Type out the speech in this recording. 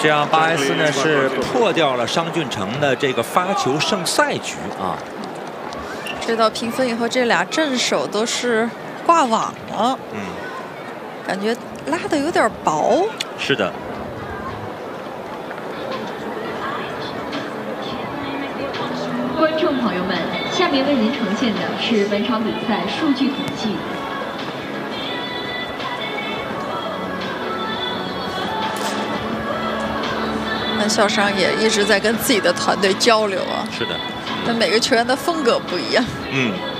这样巴埃斯呢是破掉了商俊成的这个发球胜赛局啊。 这道评分以后，这俩正手都是挂网了。感觉拉的有点薄。 是的。 观众朋友们，下面为您呈现的是本场比赛数据统计。 那校长也一直在跟自己的团队交流啊。 是的。 那每个球员的风格不一样。 嗯。